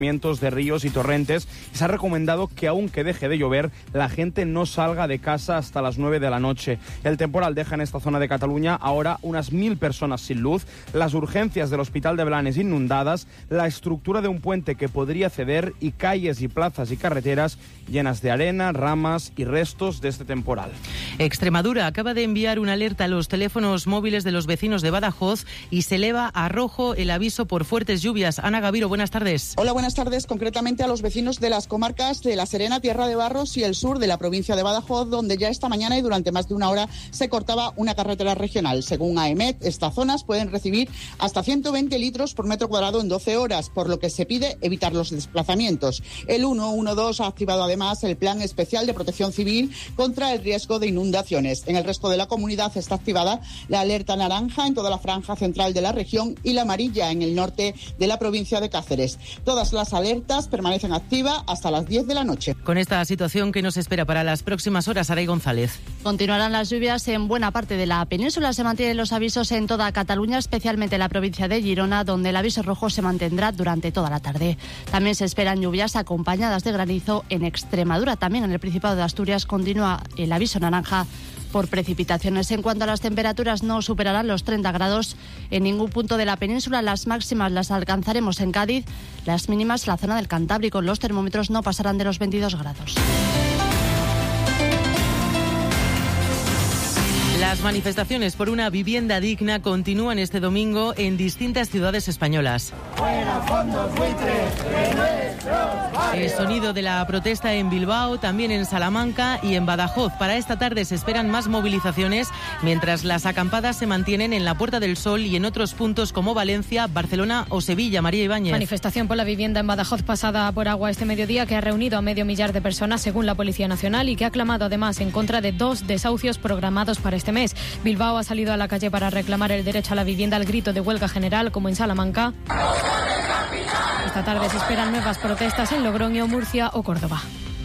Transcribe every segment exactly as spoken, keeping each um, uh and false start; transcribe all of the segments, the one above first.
de ríos y torrentes. Se ha recomendado que aunque deje de llover, la gente no salga de casa hasta las nueve de la noche. El temporal deja en esta zona de Cataluña ahora unas mil personas sin luz, las urgencias del Hospital de Blanes inundadas, la estructura de un puente que podría ceder y calles y plazas y carreteras llenas de arena, ramas y restos de este temporal. Extremadura acaba de enviar una alerta a los teléfonos móviles de los vecinos de Badajoz y se eleva a rojo el aviso por fuertes lluvias. Ana Gaviro, buenas tardes. Hola, buenas tardes. Concretamente a los vecinos de las comarcas de La Serena, Tierra de Barros y el sur de la provincia de Badajoz, donde ya esta mañana y durante más de una hora se cortaba una carretera regional. Según AEMET, estas zonas pueden recibir hasta ciento veinte litros por metro cuadrado en doce horas, por lo que se pide evitar los desplazamientos. El ciento doce ha activado además el Plan Especial de Protección Civil contra el riesgo de inundaciones. En el resto de la comunidad está activada la alerta naranja en toda la franja central de la región y la amarilla en el norte de la provincia de Cáceres. Todas las alertas permanecen activas hasta las diez de la noche. Con esta situación, ¿qué nos espera para las próximas horas, Aray González? Continuarán las lluvias en buena parte de la península. Se mantienen los avisos en toda Cataluña, especialmente en la provincia de Girona, donde el aviso rojo se mantendrá durante toda la tarde. También se esperan lluvias acompañadas de granizo en Extremadura. También en el Principado de Asturias continúa el aviso naranja por precipitaciones. En cuanto a las temperaturas, no superarán los treinta grados en ningún punto de la península. Las máximas las alcanzaremos en Cádiz, las mínimas en la zona del Cantábrico. Los termómetros no pasarán de los veintidós grados. Las manifestaciones por una vivienda digna continúan este domingo en distintas ciudades españolas. ¡Fuera fondos buitres de nuestros barrios! El sonido de la protesta en Bilbao, también en Salamanca y en Badajoz. Para esta tarde se esperan más movilizaciones, mientras las acampadas se mantienen en la Puerta del Sol y en otros puntos como Valencia, Barcelona o Sevilla. María Ibáñez. Manifestación por la vivienda en Badajoz pasada por agua este mediodía, que ha reunido a medio millar de personas, según la Policía Nacional, y que ha clamado además en contra de dos desahucios programados para este mes. Bilbao ha salido a la calle para reclamar el derecho a la vivienda al grito de huelga general, como en Salamanca. Esta tarde se esperan nuevas protestas en Logroño, Murcia o Córdoba.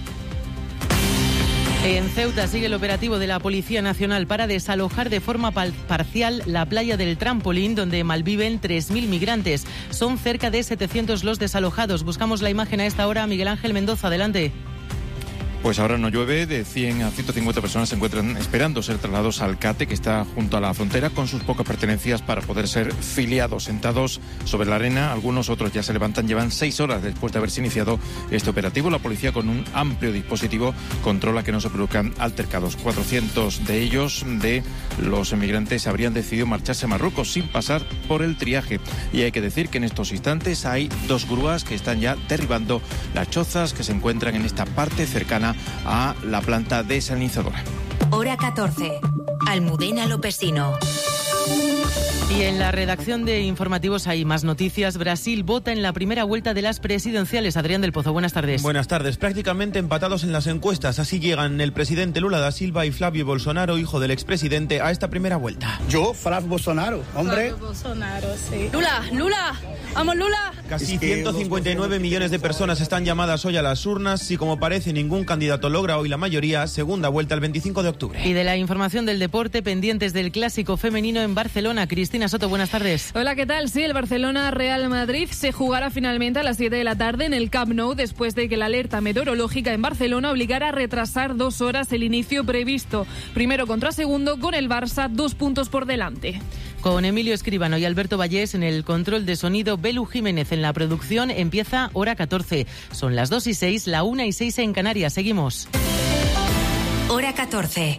En Ceuta sigue el operativo de la Policía Nacional para desalojar de forma parcial la playa del Trampolín, donde malviven tres mil migrantes. Son cerca de setecientos los desalojados. Buscamos la imagen a esta hora. Miguel Ángel Mendoza, adelante. Pues ahora no llueve, de cien a ciento cincuenta personas se encuentran esperando ser trasladados al CATE, que está junto a la frontera, con sus pocas pertenencias para poder ser filiados. Sentados sobre la arena, algunos otros ya se levantan, llevan seis horas después de haberse iniciado este operativo. La policía, con un amplio dispositivo, controla que no se produzcan altercados. cuatrocientos de ellos, de los emigrantes, habrían decidido marcharse a Marruecos sin pasar por el triaje. Y hay que decir que en estos instantes hay dos grúas que están ya derribando las chozas que se encuentran en esta parte cercana a la planta desalinizadora. Hora catorce. Almudena Lopesino. Y en la redacción de informativos hay más noticias. Brasil vota en la primera vuelta de las presidenciales. Adrián del Pozo, buenas tardes. Buenas tardes. Prácticamente empatados en las encuestas. Así llegan el presidente Lula da Silva y Flavio Bolsonaro, hijo del expresidente, a esta primera vuelta. Yo, Flavio Bolsonaro, hombre. Flavio Bolsonaro, sí. Lula, Lula, vamos Lula. Casi ciento cincuenta y nueve millones de personas están llamadas hoy a las urnas. Y como parece, ningún candidato logra hoy la mayoría. Segunda vuelta el veinticinco de octubre. Y de la información del deporte, pendientes del clásico femenino en Barcelona. Cristina Soto, buenas tardes. Hola, ¿qué tal? Sí, el Barcelona-Real Madrid se jugará finalmente a las siete de la tarde en el Camp Nou, después de que la alerta meteorológica en Barcelona obligara a retrasar dos horas el inicio previsto. Primero contra segundo, con el Barça dos puntos por delante. Con Emilio Escribano y Alberto Vallés en el control de sonido, Belu Jiménez en la producción. Empieza Hora catorce. Son las dos y seis, la una y seis en Canarias. Seguimos. Hora catorce.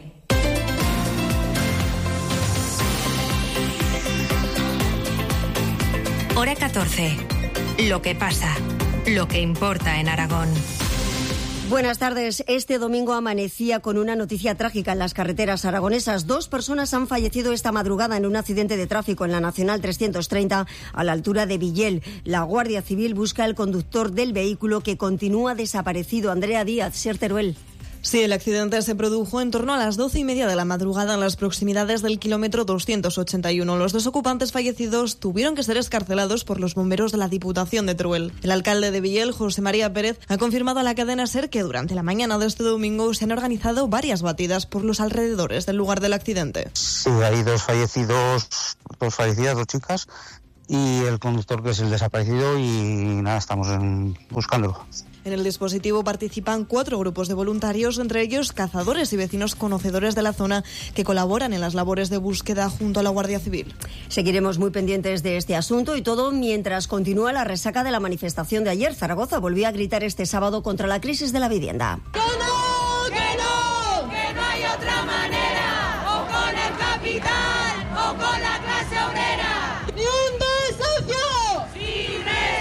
Hora catorce. Lo que pasa, lo que importa en Aragón. Buenas tardes. Este domingo amanecía con una noticia trágica en las carreteras aragonesas. Dos personas han fallecido esta madrugada en un accidente de tráfico en la Nacional trescientos treinta a la altura de Villel. La Guardia Civil busca al conductor del vehículo, que continúa desaparecido. Andrea Díaz, Ser Teruel. Sí, el accidente se produjo en torno a las doce y media de la madrugada en las proximidades del kilómetro doscientos ochenta y uno. Los dos ocupantes fallecidos tuvieron que ser excarcelados por los bomberos de la Diputación de Teruel. El alcalde de Villel, José María Pérez, ha confirmado a la cadena SER que durante la mañana de este domingo se han organizado varias batidas por los alrededores del lugar del accidente. Sí, hay dos fallecidos, dos fallecidas, dos chicas, y el conductor, que es el desaparecido, y nada, estamos en, buscándolo. En el dispositivo participan cuatro grupos de voluntarios, entre ellos cazadores y vecinos conocedores de la zona que colaboran en las labores de búsqueda junto a la Guardia Civil. Seguiremos muy pendientes de este asunto y todo mientras continúa la resaca de la manifestación de ayer. Zaragoza volvió a gritar este sábado contra la crisis de la vivienda. ¡Que no! ¡Que no! ¡Que no hay otra manera! ¡O con el capital o con la clase obrera! ¡Ni un desahucio! ¡Sin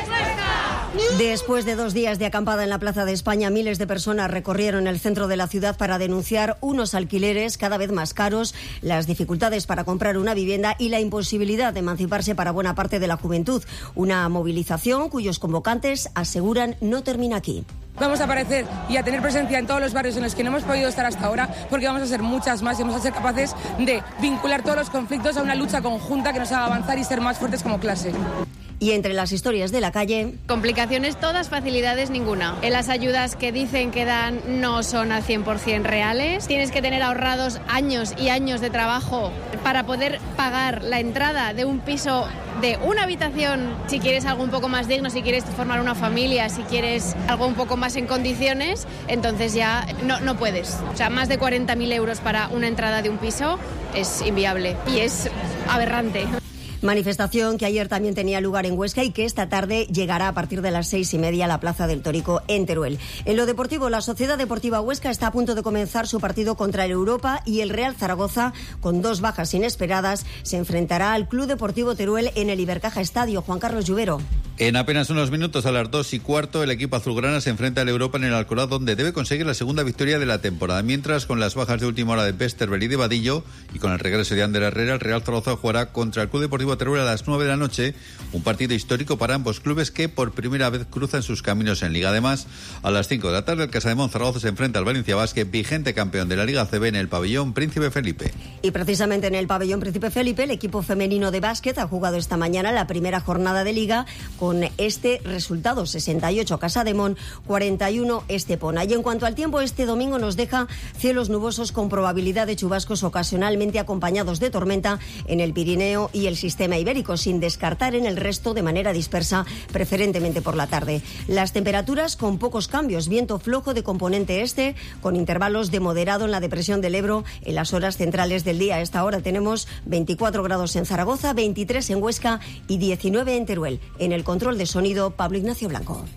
respuesta! Después de dos días de acampada en la Plaza de España, miles de personas recorrieron el centro de la ciudad para denunciar unos alquileres cada vez más caros, las dificultades para comprar una vivienda y la imposibilidad de emanciparse para buena parte de la juventud. Una movilización cuyos convocantes aseguran no termina aquí. Vamos a aparecer y a tener presencia en todos los barrios en los que no hemos podido estar hasta ahora, porque vamos a ser muchas más y vamos a ser capaces de vincular todos los conflictos a una lucha conjunta que nos haga avanzar y ser más fuertes como clase. Y entre las historias de la calle... Complicaciones todas, facilidades ninguna. En las ayudas que dicen que dan no son al cien por ciento reales. Tienes que tener ahorrados años y años de trabajo para poder pagar la entrada de un piso de una habitación, si quieres algo un poco más digno, si quieres formar una familia, si quieres algo un poco más en condiciones, entonces ya no, no puedes. O sea, más de cuarenta mil euros para una entrada de un piso es inviable y es aberrante. Manifestación que ayer también tenía lugar en Huesca y que esta tarde llegará a partir de las seis y media a la Plaza del Torico en Teruel. En lo deportivo, la Sociedad Deportiva Huesca está a punto de comenzar su partido contra el Europa y el Real Zaragoza, con dos bajas inesperadas, se enfrentará al Club Deportivo Teruel en el Ibercaja Estadio. Juan Carlos Lluvero. En apenas unos minutos, a las dos y cuarto, el equipo azulgrana se enfrenta al Europa en el Alcoraz, donde debe conseguir la segunda victoria de la temporada. Mientras, con las bajas de última hora de Westerberg y de Vadillo, y con el regreso de Ander Herrera, el Real Zaragoza jugará contra el Club Deportivo Teruel a las nueve de la noche, un partido histórico para ambos clubes que por primera vez cruzan sus caminos en Liga. Además, a las cinco de la tarde, el Casademont Zaragoza se enfrenta al Valencia Basket, vigente campeón de la Liga A C B, en el pabellón Príncipe Felipe. Y precisamente en el pabellón Príncipe Felipe, el equipo femenino de básquet ha jugado esta mañana la primera jornada de Liga con este resultado: sesenta y ocho Casademont, cuarenta y uno Estepona. Y en cuanto al tiempo, este domingo nos deja cielos nubosos con probabilidad de chubascos ocasionalmente acompañados de tormenta en el Pirineo y el sistema ibérico, sin descartar en el resto de manera dispersa, preferentemente por la tarde. Las temperaturas con pocos cambios, viento flojo de componente este, con intervalos de moderado en la depresión del Ebro en las horas centrales del día. A esta hora tenemos veinticuatro grados en Zaragoza, veintitrés en Huesca y diecinueve en Teruel. En el control de sonido, Pablo Ignacio Blanco.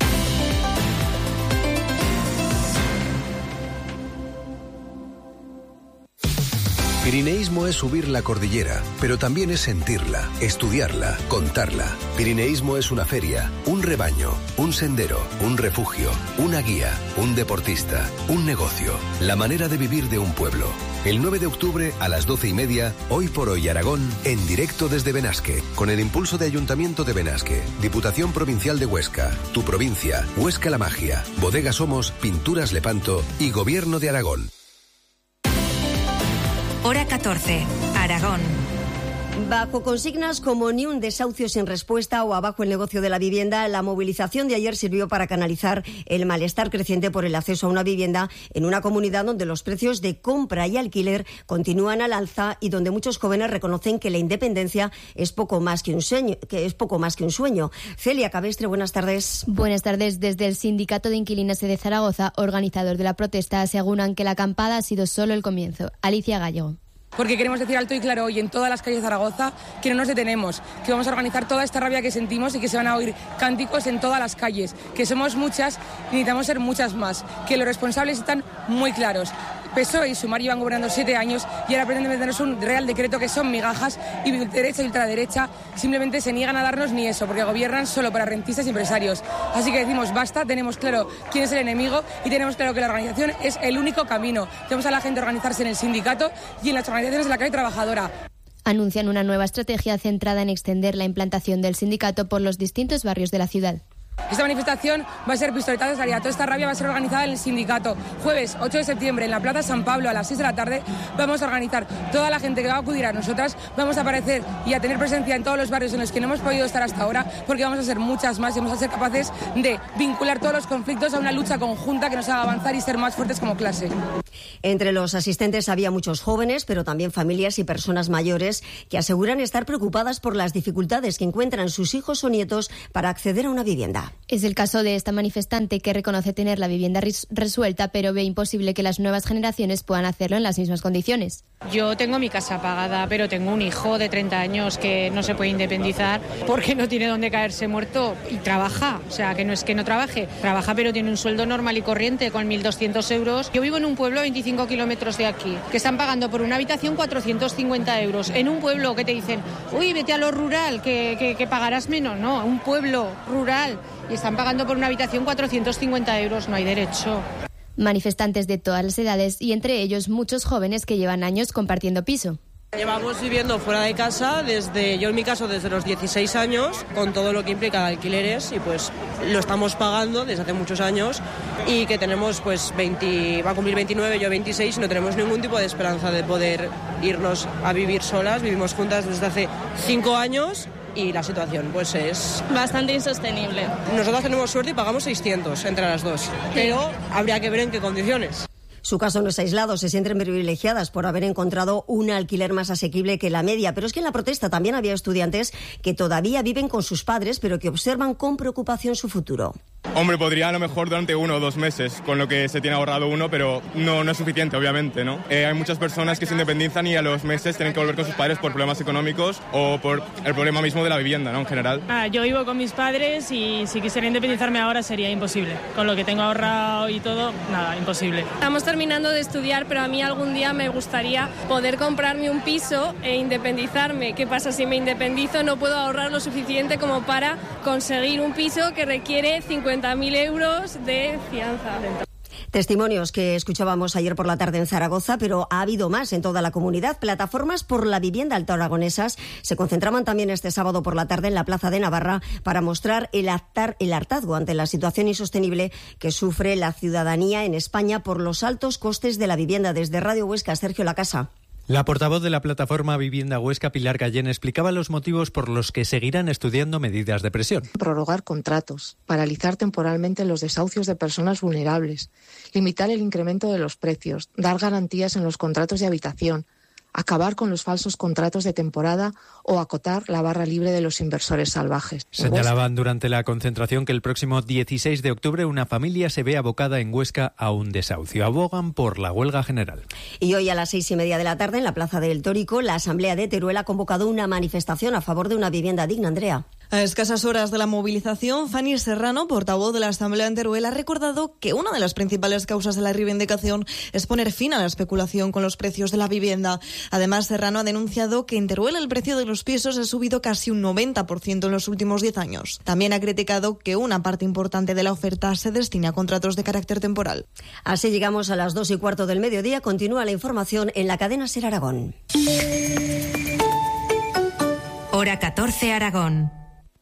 Pirineísmo es subir la cordillera, pero también es sentirla, estudiarla, contarla. Pirineísmo es una feria, un rebaño, un sendero, un refugio, una guía, un deportista, un negocio, la manera de vivir de un pueblo. El nueve de octubre a las doce y media, Hoy por Hoy Aragón, en directo desde Benasque, con el impulso de Ayuntamiento de Benasque, Diputación Provincial de Huesca, Tu Provincia, Huesca la Magia, Bodega Somos, Pinturas Lepanto y Gobierno de Aragón. Hora catorce, Aragón. Bajo consignas como ni un desahucio sin respuesta o abajo el negocio de la vivienda, la movilización de ayer sirvió para canalizar el malestar creciente por el acceso a una vivienda en una comunidad donde los precios de compra y alquiler continúan al alza y donde muchos jóvenes reconocen que la independencia es poco más que un sueño. Que es poco más que un sueño. Celia Cabestre, buenas tardes. Buenas tardes. Desde el Sindicato de Inquilinos de Zaragoza, organizador de la protesta, aseguran que la acampada ha sido solo el comienzo. Alicia Gallego. Porque queremos decir alto y claro hoy en todas las calles de Zaragoza que no nos detenemos, que vamos a organizar toda esta rabia que sentimos y que se van a oír cánticos en todas las calles, que somos muchas y necesitamos ser muchas más, que los responsables están muy claros. P S O E y Sumar llevan gobernando siete años y ahora pretenden meternos un real decreto que son migajas y derecha y ultraderecha simplemente se niegan a darnos ni eso porque gobiernan solo para rentistas y empresarios. Así que decimos basta, tenemos claro quién es el enemigo y tenemos claro que la organización es el único camino. Tenemos a la gente a organizarse en el sindicato y en las organizaciones de la clase trabajadora. Anuncian una nueva estrategia centrada en extender la implantación del sindicato por los distintos barrios de la ciudad. Esta manifestación va a ser pistoletazo de salida. Toda esta rabia va a ser organizada en el sindicato. Jueves ocho de septiembre en la Plaza San Pablo a las seis de la tarde vamos a organizar toda la gente que va a acudir a nosotras. Vamos a aparecer y a tener presencia en todos los barrios en los que no hemos podido estar hasta ahora, porque vamos a ser muchas más y vamos a ser capaces de vincular todos los conflictos a una lucha conjunta que nos haga avanzar y ser más fuertes como clase. Entre los asistentes había muchos jóvenes, pero también familias y personas mayores que aseguran estar preocupadas por las dificultades que encuentran sus hijos o nietos para acceder a una vivienda. Es el caso de esta manifestante que reconoce tener la vivienda res- resuelta, pero ve imposible que las nuevas generaciones puedan hacerlo en las mismas condiciones. Yo tengo mi casa pagada, pero tengo un hijo de treinta años que no se puede independizar porque no tiene dónde caerse muerto y trabaja. O sea, que no es que no trabaje, trabaja pero tiene un sueldo normal y corriente con mil doscientos euros. Yo vivo en un pueblo a veinticinco kilómetros de aquí, que están pagando por una habitación cuatrocientos cincuenta euros. En un pueblo que te dicen, uy, vete a lo rural, que, que, que pagarás menos. No, un pueblo rural y están pagando por una habitación cuatrocientos cincuenta euros. No hay derecho. Manifestantes de todas las edades y entre ellos muchos jóvenes que llevan años compartiendo piso. Llevamos viviendo fuera de casa desde, yo en mi caso, desde los dieciséis años, con todo lo que implica alquileres, y pues lo estamos pagando desde hace muchos años, y que tenemos pues veinte, va a cumplir veintinueve, yo veintiséis, y no tenemos ningún tipo de esperanza de poder irnos a vivir solas. Vivimos juntas desde hace cinco años y la situación pues es bastante insostenible. Nosotras tenemos suerte y pagamos seiscientos entre las dos, pero habría que ver en qué condiciones. Su caso no es aislado, se sienten privilegiadas por haber encontrado un alquiler más asequible que la media, pero es que en la protesta también había estudiantes que todavía viven con sus padres, pero que observan con preocupación su futuro. Hombre, podría a lo mejor durante uno o dos meses, con lo que se tiene ahorrado uno, pero no, no es suficiente, obviamente, ¿no? Eh, hay muchas personas que se independizan y a los meses tienen que volver con sus padres por problemas económicos o por el problema mismo de la vivienda, ¿no? En general. Ah, yo vivo con mis padres y si quisiera independizarme ahora sería imposible. Con lo que tengo ahorrado y todo, nada, imposible. Estamos terminando de estudiar, pero a mí algún día me gustaría poder comprarme un piso e independizarme. ¿Qué pasa si me independizo? No puedo ahorrar lo suficiente como para conseguir un piso que requiere cincuenta mil euros de fianza. Testimonios que escuchábamos ayer por la tarde en Zaragoza, pero ha habido más en toda la comunidad. Plataformas por la vivienda altoaragonesas se concentraban también este sábado por la tarde en la Plaza de Navarra para mostrar el, hartar, el hartazgo ante la situación insostenible que sufre la ciudadanía en España por los altos costes de la vivienda. Desde Radio Huesca, Sergio Lacasa. La portavoz de la plataforma Vivienda Huesca, Pilar Gallén, explicaba los motivos por los que seguirán estudiando medidas de presión. Prorrogar contratos, paralizar temporalmente los desahucios de personas vulnerables, limitar el incremento de los precios, dar garantías en los contratos de habitación, acabar con los falsos contratos de temporada o acotar la barra libre de los inversores salvajes. Señalaban durante la concentración que el próximo dieciséis de octubre una familia se ve abocada en Huesca a un desahucio. Abogan por la huelga general. Y hoy a las seis y media de la tarde en la Plaza del Tórico, la Asamblea de Teruel ha convocado una manifestación a favor de una vivienda digna. Andrea. A escasas horas de la movilización, Fanny Serrano, portavoz de la Asamblea en Teruel, ha recordado que una de las principales causas de la reivindicación es poner fin a la especulación con los precios de la vivienda. Además, Serrano ha denunciado que en Teruel el precio de los pisos ha subido casi un noventa por ciento en los últimos diez años. También ha criticado que una parte importante de la oferta se destine a contratos de carácter temporal. Así llegamos a las dos y cuarto del mediodía. Continúa la información en la cadena SER Aragón. Hora catorce Aragón.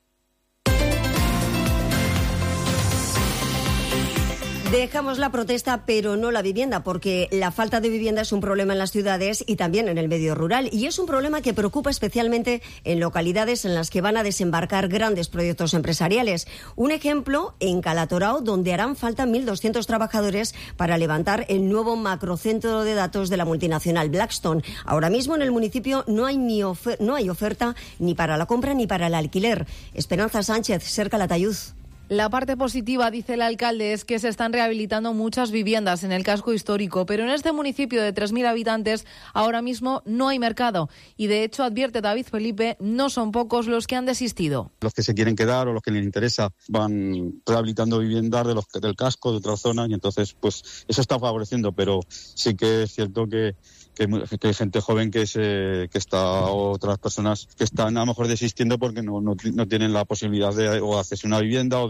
Dejamos la protesta, pero no la vivienda, porque la falta de vivienda es un problema en las ciudades y también en el medio rural. Y es un problema que preocupa especialmente en localidades en las que van a desembarcar grandes proyectos empresariales. Un ejemplo en Calatorao, donde harán falta mil doscientos trabajadores para levantar el nuevo macrocentro de datos de la multinacional Blackstone. Ahora mismo en el municipio no hay, ni ofer- no hay oferta ni para la compra ni para el alquiler. Esperanza Sánchez, Ser Calatayud. La parte positiva, dice el alcalde, es que se están rehabilitando muchas viviendas en el casco histórico, pero en este municipio de tres mil habitantes ahora mismo no hay mercado y, de hecho, advierte David Felipe, no son pocos los que han desistido. Los que se quieren quedar o los que les interesa van rehabilitando viviendas de los, del casco, de otras zonas, y entonces pues eso está favoreciendo, pero sí que es cierto que Que hay, que hay gente joven que se que está, o otras personas que están a lo mejor desistiendo porque no, no, no tienen la posibilidad de o hacerse una vivienda o de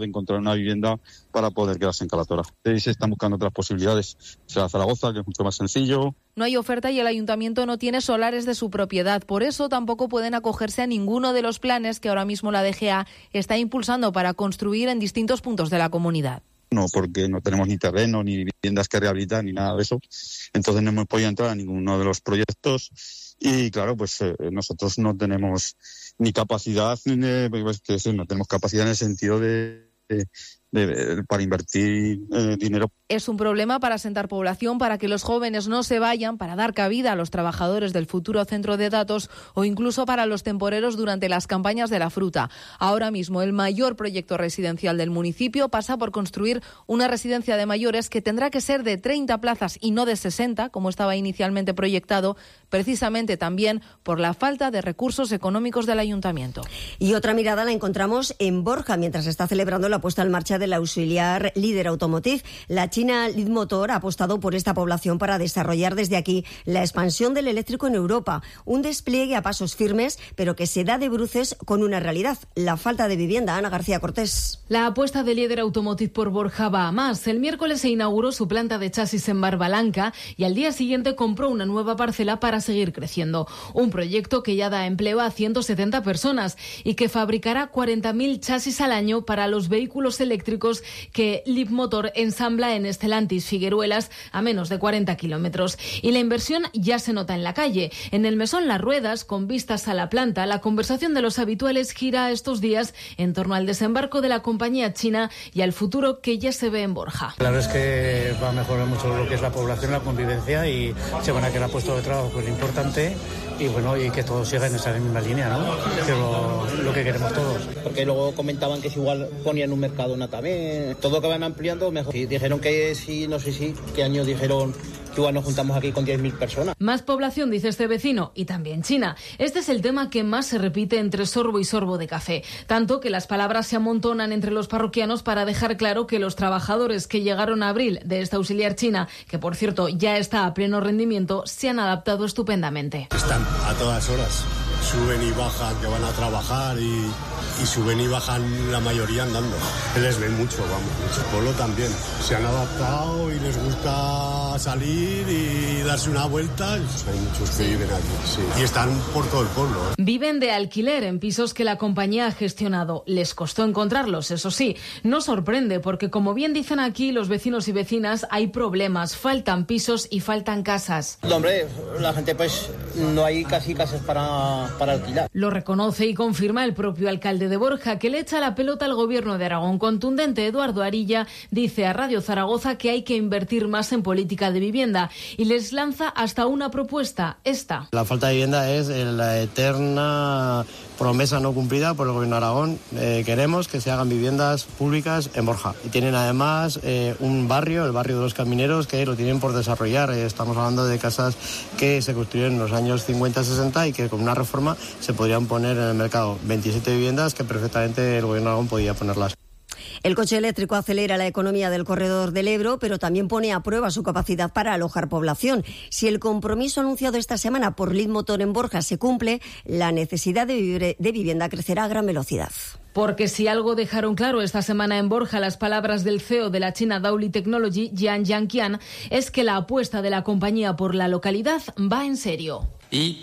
encontrar una vivienda para poder quedarse en Calatrava. Y se están buscando otras posibilidades. O sea, Zaragoza, que es mucho más sencillo. No hay oferta y el ayuntamiento no tiene solares de su propiedad. Por eso tampoco pueden acogerse a ninguno de los planes que ahora mismo la D G A está impulsando para construir en distintos puntos de la comunidad. No, porque no tenemos ni terreno, ni viviendas que rehabilitar, ni nada de eso. Entonces no hemos podido entrar a ninguno de los proyectos. Y claro, pues eh, nosotros no tenemos ni capacidad, ni, pues, que sí, no tenemos capacidad en el sentido de, de, de, de para invertir eh, dinero. Es un problema para asentar población, para que los jóvenes no se vayan, para dar cabida a los trabajadores del futuro centro de datos o incluso para los temporeros durante las campañas de la fruta. Ahora mismo el mayor proyecto residencial del municipio pasa por construir una residencia de mayores que tendrá que ser de treinta plazas y no de sesenta, como estaba inicialmente proyectado, precisamente también por la falta de recursos económicos del ayuntamiento. Y otra mirada la encontramos en Borja, mientras se está celebrando la puesta en marcha del auxiliar líder automotriz. La China Leapmotor ha apostado por esta población para desarrollar desde aquí la expansión del eléctrico en Europa. Un despliegue a pasos firmes, pero que se da de bruces con una realidad: la falta de vivienda. Ana García Cortés. La apuesta de líder automotriz por Borja va a más. El miércoles se inauguró su planta de chasis en Barbalanca y al día siguiente compró una nueva parcela para seguir creciendo. Un proyecto que ya da empleo a ciento setenta personas y que fabricará cuarenta mil chasis al año para los vehículos eléctricos que Leapmotor ensambla en Estelantis Figueruelas, a menos de cuarenta kilómetros. Y la inversión ya se nota en la calle. En el mesón Las Ruedas, con vistas a la planta, la conversación de los habituales gira estos días en torno al desembarco de la compañía china y al futuro que ya se ve en Borja. Claro, es que va a mejorar mucho lo que es la población, la convivencia, y se van a crear puestos de trabajo, que es importante, y bueno, y que todos sigan en esa misma línea, ¿no? Que lo, lo que queremos todos. Porque luego comentaban que si igual ponían un Mercadona también, todo que van ampliando mejor. Y dijeron que sí, no sé si, qué año dijeron que igual nos juntamos aquí con diez mil personas. Más población, dice este vecino, y también China. Este es el tema que más se repite entre sorbo y sorbo de café. Tanto que las palabras se amontonan entre los parroquianos para dejar claro que los trabajadores que llegaron a abril de esta auxiliar china, que por cierto ya está a pleno rendimiento, se han adaptado estupendamente. Están a todas horas, suben y bajan, que van a trabajar, y, y suben y bajan la mayoría andando. Les ven mucho, vamos, mucho. El pueblo también. Se han adaptado y les gusta salir y darse una vuelta. Hay muchos que viven aquí, sí. Y están por todo el pueblo, ¿eh? Viven de alquiler en pisos que la compañía ha gestionado. Les costó encontrarlos, eso sí. No sorprende porque, como bien dicen aquí los vecinos y vecinas, hay problemas, faltan pisos y faltan casas. No, hombre, la gente pues no hay casi casas para, para alquilar. Lo reconoce y confirma el propio alcalde de Borja, que le echa la pelota al gobierno de Aragón. Contundente, Eduardo Arilla dice a Radio Zaragoza que hay que invertir más en política de vivienda y les lanza hasta una propuesta, esta. La falta de vivienda es la eterna promesa no cumplida por el gobierno de Aragón. Eh, queremos que se hagan viviendas públicas en Borja. Y tienen además eh, un barrio, el barrio de los Camineros, que lo tienen por desarrollar. Eh, estamos hablando de casas que se construyeron en los años cincuenta sesenta y que con una reforma se podrían poner en el mercado. veintisiete viviendas que perfectamente el gobierno de Aragón podía ponerlas. El coche eléctrico acelera la economía del corredor del Ebro, pero también pone a prueba su capacidad para alojar población. Si el compromiso anunciado esta semana por Leapmotor en Borja se cumple, la necesidad de, vivir, de vivienda crecerá a gran velocidad. Porque si algo dejaron claro esta semana en Borja las palabras del C E O de la China Dauli Technology, Jian Yanqian, es que la apuesta de la compañía por la localidad va en serio. Y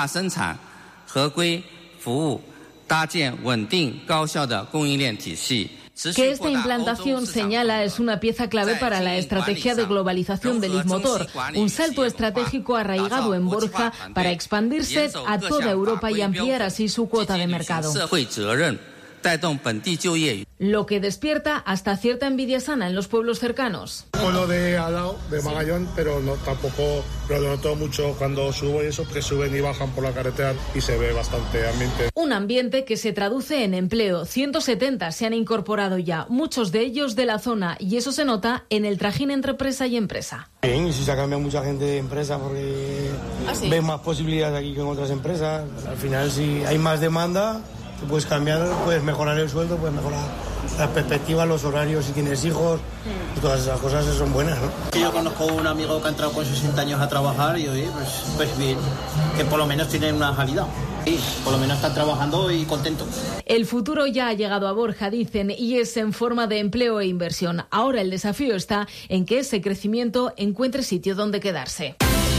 que esta implantación, señala, es una pieza clave para la estrategia de globalización del Leapmotor, un salto estratégico arraigado en Borja para expandirse a toda Europa y ampliar así su cuota de mercado. Lo que despierta hasta cierta envidia sana en los pueblos cercanos. Pueblo de al lado, de Magallón, pero no tampoco lo noto mucho cuando subo y eso, que suben y bajan por la carretera y se ve bastante ambiente. Un ambiente que se traduce en empleo. ciento setenta se han incorporado ya, muchos de ellos de la zona, y eso se nota en el trajín entre empresa y empresa. Bien, y si se ha cambiado mucha gente de empresa porque ¿Ah, sí? ves más posibilidades aquí que en otras empresas. Al final, si hay más demanda, te puedes cambiar, puedes mejorar el sueldo, puedes mejorar las perspectivas, los horarios, si tienes hijos, y todas esas cosas son buenas, ¿no? Yo conozco un amigo que ha entrado con sesenta años a trabajar y oye, pues, pues bien, que por lo menos tiene una salida. Sí, por lo menos están trabajando y contentos. El futuro ya ha llegado a Borja, dicen, y es en forma de empleo e inversión. Ahora el desafío está en que ese crecimiento encuentre sitio donde quedarse.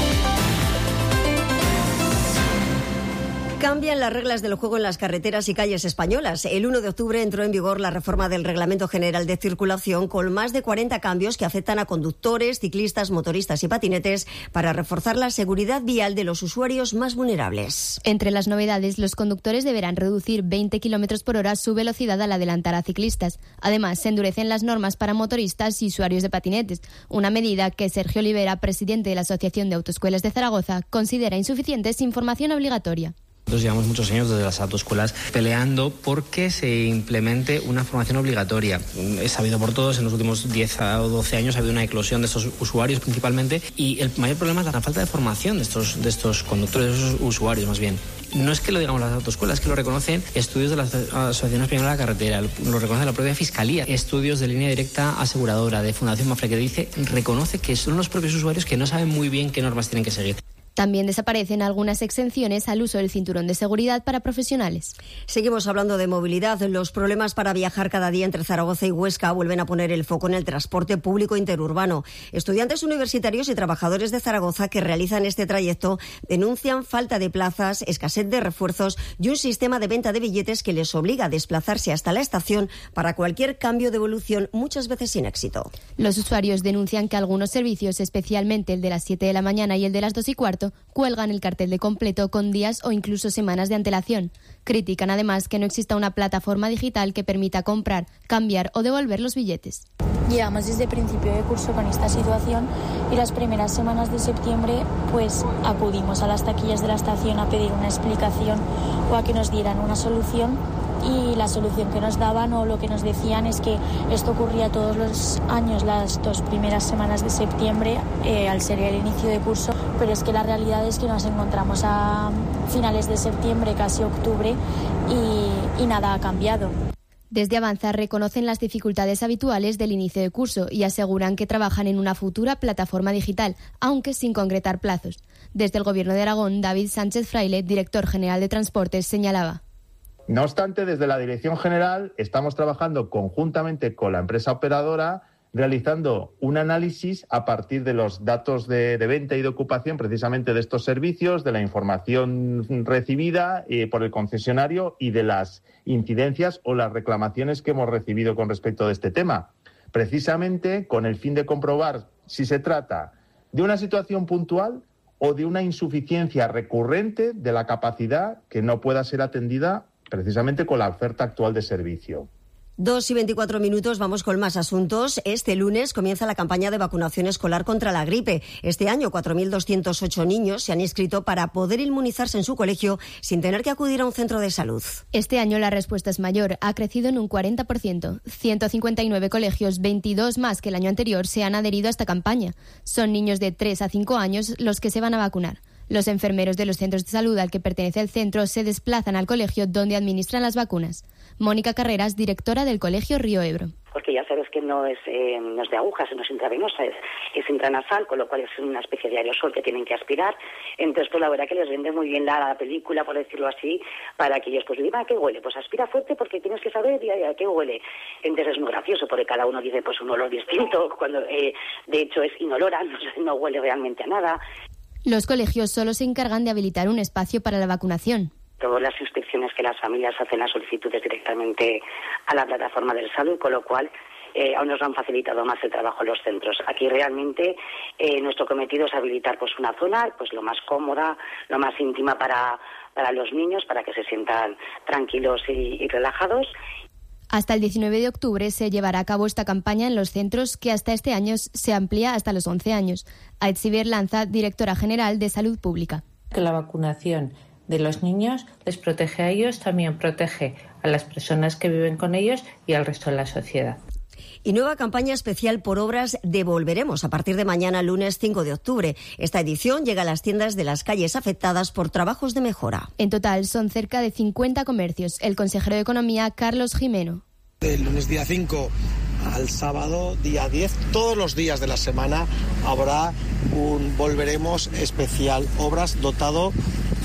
Cambian las reglas del juego en las carreteras y calles españolas. El uno de octubre entró en vigor la reforma del Reglamento General de Circulación con más de cuarenta cambios que afectan a conductores, ciclistas, motoristas y patinetes para reforzar la seguridad vial de los usuarios más vulnerables. Entre las novedades, los conductores deberán reducir veinte kilómetros por hora su velocidad al adelantar a ciclistas. Además, se endurecen las normas para motoristas y usuarios de patinetes, una medida que Sergio Olivera, presidente de la Asociación de Autoescuelas de Zaragoza, considera insuficiente sin formación obligatoria. Nosotros llevamos muchos años desde las autoescuelas peleando porque se implemente una formación obligatoria. Es sabido por todos, en los últimos diez o doce años ha habido una eclosión de estos usuarios principalmente, y el mayor problema es la falta de formación de estos, de estos conductores, de esos usuarios más bien. No es que lo digamos las autoescuelas, es que lo reconocen estudios de la Asociación Española de la Carretera, lo reconoce la propia Fiscalía, estudios de Línea Directa Aseguradora, de Fundación Mafre, que dice, reconoce que son los propios usuarios que no saben muy bien qué normas tienen que seguir. También desaparecen algunas exenciones al uso del cinturón de seguridad para profesionales. Seguimos hablando de movilidad. Los problemas para viajar cada día entre Zaragoza y Huesca vuelven a poner el foco en el transporte público interurbano. Estudiantes universitarios y trabajadores de Zaragoza que realizan este trayecto denuncian falta de plazas, escasez de refuerzos y un sistema de venta de billetes que les obliga a desplazarse hasta la estación para cualquier cambio de evolución, muchas veces sin éxito. Los usuarios denuncian que algunos servicios, especialmente el de las siete de la mañana y el de las dos y cuarto, cuelgan el cartel de completo con días o incluso semanas de antelación. Critican además que no exista una plataforma digital que permita comprar, cambiar o devolver los billetes. Llevamos desde principio de curso con esta situación y las primeras semanas de septiembre pues acudimos a las taquillas de la estación a pedir una explicación o a que nos dieran una solución, y la solución que nos daban o lo que nos decían es que esto ocurría todos los años las dos primeras semanas de septiembre eh, al ser el inicio de curso, pero es que la realidad es que nos encontramos a finales de septiembre, casi octubre, y, y nada ha cambiado. Desde Avanza reconocen las dificultades habituales del inicio de curso y aseguran que trabajan en una futura plataforma digital, aunque sin concretar plazos. Desde el Gobierno de Aragón, David Sánchez Fraile, director general de Transportes, señalaba: No obstante, desde la Dirección General estamos trabajando conjuntamente con la empresa operadora, realizando un análisis a partir de los datos de, de venta y de ocupación precisamente de estos servicios, de la información recibida eh, por el concesionario y de las incidencias o las reclamaciones que hemos recibido con respecto de este tema, precisamente con el fin de comprobar si se trata de una situación puntual o de una insuficiencia recurrente de la capacidad que no pueda ser atendida precisamente con la oferta actual de servicio. Dos y veinticuatro minutos, vamos con más asuntos. Este lunes comienza la campaña de vacunación escolar contra la gripe. Este año, cuatro mil doscientos ocho niños se han inscrito para poder inmunizarse en su colegio sin tener que acudir a un centro de salud. Este año la respuesta es mayor, ha crecido en un cuarenta por ciento. ciento cincuenta y nueve colegios, veintidós más que el año anterior, se han adherido a esta campaña. Son niños de tres a cinco años los que se van a vacunar. Los enfermeros de los centros de salud al que pertenece el centro se desplazan al colegio donde administran las vacunas. Mónica Carreras, directora del Colegio Río Ebro. Porque ya sabes que no es, eh, no es de agujas, no es intravenosa, es, es intranasal, con lo cual es una especie de aerosol que tienen que aspirar. Entonces, pues la verdad que les vende muy bien la, la película, por decirlo así, para que ellos pues digan, ¿a qué huele? Pues aspira fuerte porque tienes que saber a qué huele. Entonces es muy gracioso porque cada uno dice pues un olor distinto, cuando eh, de hecho es inolora, no, no huele realmente a nada. Los colegios solo se encargan de habilitar un espacio para la vacunación. Todas las instrucciones que las familias hacen las solicitudes directamente a la plataforma del salud, con lo cual eh, aún nos han facilitado más el trabajo en los centros. Aquí realmente eh, nuestro cometido es habilitar pues una zona pues lo más cómoda, lo más íntima para, para los niños, para que se sientan tranquilos y, y relajados. Hasta el diecinueve de octubre se llevará a cabo esta campaña en los centros, que hasta este año se amplía hasta los once años. Aitziber Lanza, directora general de Salud Pública. Que la vacunación de los niños les protege a ellos, también protege a las personas que viven con ellos y al resto de la sociedad. Y nueva campaña especial por obras de Volveremos a partir de mañana, lunes cinco de octubre. Esta edición llega a las tiendas de las calles afectadas por trabajos de mejora. En total son cerca de cincuenta comercios. El consejero de Economía, Carlos Jimeno. Del lunes día cinco al sábado día diez, todos los días de la semana habrá un Volveremos especial obras dotado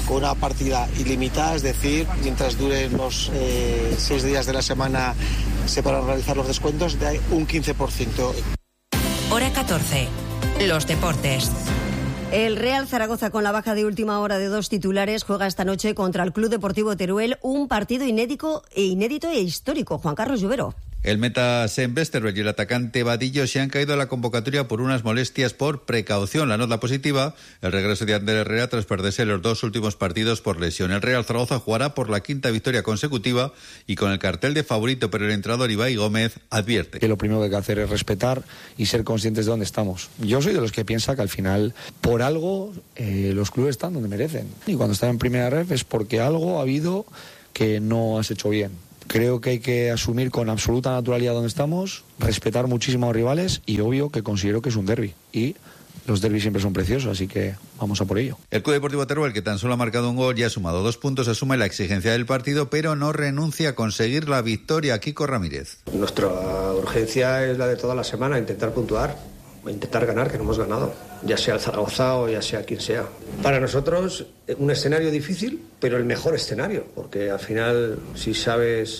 con una partida ilimitada, es decir, mientras duren los eh, seis días de la semana se podrán realizar los descuentos de un quince por ciento. Hora catorce. Los deportes. El Real Zaragoza, con la baja de última hora de dos titulares, juega esta noche contra el Club Deportivo Teruel, un partido inédito e inédito e histórico. Juan Carlos Lluvero. El meta Sam Westerberg y el atacante Vadillo se han caído a la convocatoria por unas molestias por precaución. La nota positiva, el regreso de Ander Herrera tras perderse los dos últimos partidos por lesión. El Real Zaragoza jugará por la quinta victoria consecutiva y con el cartel de favorito, pero el entrenador Ibai Gómez advierte que lo primero que hay que hacer es respetar y ser conscientes de dónde estamos. Yo soy de los que piensa que al final, por algo, eh, los clubes están donde merecen. Y cuando están en primera ref es porque algo ha habido que no has hecho bien. Creo que hay que asumir con absoluta naturalidad donde estamos, respetar muchísimo a los rivales y obvio que considero que es un derbi. Y los derbis siempre son preciosos, así que vamos a por ello. El Club Deportivo Teruel, que tan solo ha marcado un gol y ha sumado dos puntos, asume la exigencia del partido, pero no renuncia a conseguir la victoria. Kiko Ramírez. Nuestra urgencia es la de toda la semana, intentar puntuar, intentar ganar, que no hemos ganado, ya sea el Zaragoza o ya sea quien sea. Para nosotros, un escenario difícil, pero el mejor escenario, porque al final, si sabes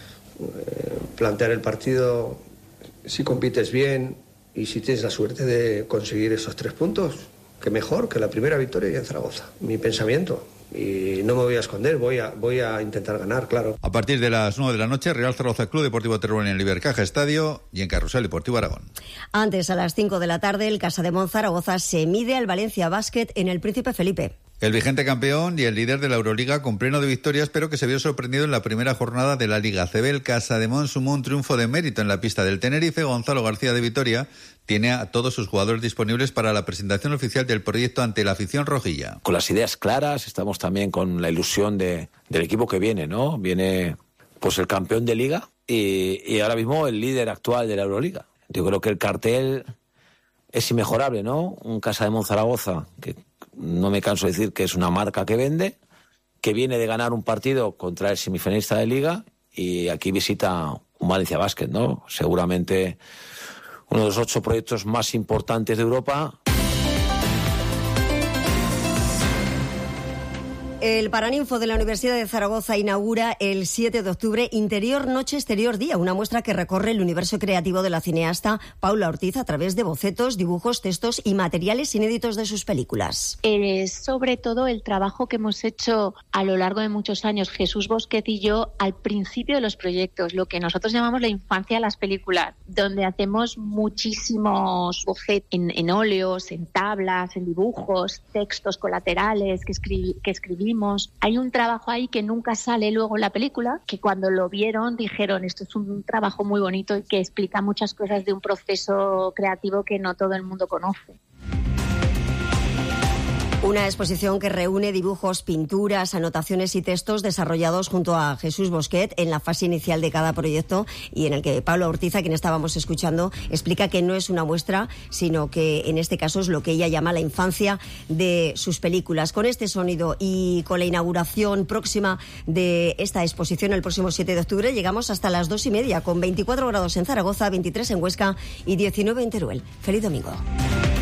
eh, plantear el partido, si compites bien y si tienes la suerte de conseguir esos tres puntos, que mejor que la primera victoria ya en Zaragoza. Mi pensamiento. Y no me voy a esconder, voy a, voy a intentar ganar, claro. A partir de las nueve de la noche, Real Zaragoza Club Deportivo Teruel en el Ibercaja Estadio y en Carrusel Deportivo Aragón. Antes, a las cinco de la tarde, el Casademont Zaragoza se mide al Valencia Basket en el Príncipe Felipe. El vigente campeón y el líder de la Euroliga con pleno de victorias, pero que se vio sorprendido en la primera jornada de la Liga A C B. El Casademont sumó un triunfo de mérito en la pista del Tenerife. Gonzalo García de Vitoria tiene a todos sus jugadores disponibles para la presentación oficial del proyecto ante la afición rojilla. Con las ideas claras, estamos también con la ilusión de, del equipo que viene, ¿no? Viene pues el campeón de Liga y, y ahora mismo el líder actual de la Euroliga. Yo creo que el cartel es inmejorable, ¿no? Un Casademont Zaragoza que no me canso de decir que es una marca que vende, que viene de ganar un partido contra el semifinalista de Liga y aquí visita un Valencia Basket, ¿no? Seguramente uno de los ocho proyectos más importantes de Europa. El Paraninfo de la Universidad de Zaragoza inaugura el siete de octubre Interior Noche Exterior Día, una muestra que recorre el universo creativo de la cineasta Paula Ortiz a través de bocetos, dibujos, textos y materiales inéditos de sus películas. Es sobre todo el trabajo que hemos hecho a lo largo de muchos años, Jesús Bosquet y yo, al principio de los proyectos, lo que nosotros llamamos la infancia de las películas, donde hacemos muchísimos bocetos en, en óleos, en tablas, en dibujos, textos colaterales que, escribí, que escribimos. Hay un trabajo ahí que nunca sale luego en la película, que cuando lo vieron dijeron esto es un trabajo muy bonito y que explica muchas cosas de un proceso creativo que no todo el mundo conoce. Una exposición que reúne dibujos, pinturas, anotaciones y textos desarrollados junto a Jesús Bosquet en la fase inicial de cada proyecto y en el que Paula Ortiz, a quien estábamos escuchando, explica que no es una muestra, sino que en este caso es lo que ella llama la infancia de sus películas. Con este sonido y con la inauguración próxima de esta exposición el próximo siete de octubre, llegamos hasta las dos y media, con veinticuatro grados en Zaragoza, veintitrés en Huesca y diecinueve en Teruel. ¡Feliz domingo!